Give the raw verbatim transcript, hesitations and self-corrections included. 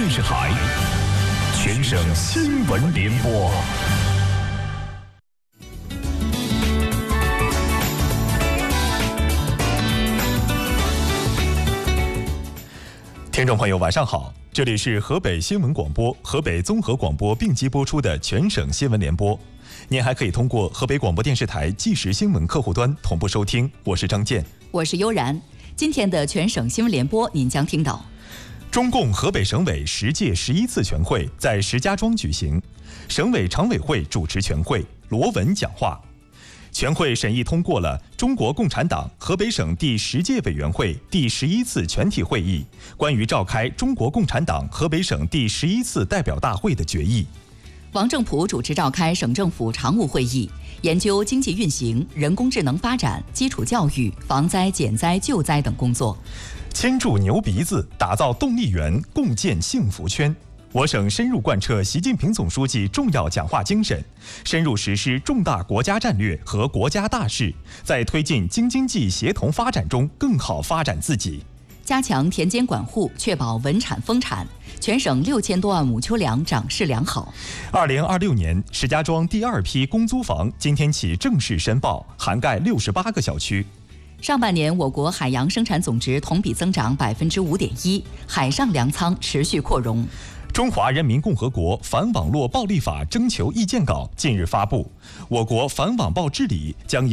视台，全省新闻联播。听众朋友，晚上好，这里是河北新闻广播、河北综合广播并机播出的全省新闻联播。您还可以通过河北广播电视台即时新闻客户端同步收听。我是张健， 我是悠然。今天的全省新闻联播，您将听到： 中共河北省委十届十一次全会在石家庄举行，省委常委会主持全会，罗文讲话。全会审议通过了中国共产党河北省第十届委员会第十一次全体会议关于召开中国共产党河北省第十一次代表大会的决议。 王正普主持召开省政府常务会议，研究经济运行、人工智能发展、基础教育、防灾减灾救灾等工作。 牵住牛鼻子，打造动力源，共建幸福圈。我省深入贯彻习近平总书记重要讲话精神，深入实施重大国家战略和国家大事，在推进京津冀协同发展中更好发展自己。 加强田间管护，确保稳产丰产。全省六千多万亩秋粮长势良好。 二零二六年，石家庄第二批公租房今天起正式申报，涵盖六十八个小区。 上半年，我国海洋生产总值同比增长百分之五点一，海上粮仓持续扩容。 中华人民共和国反网络暴力法征求意见稿近日发布，我国反网暴治理将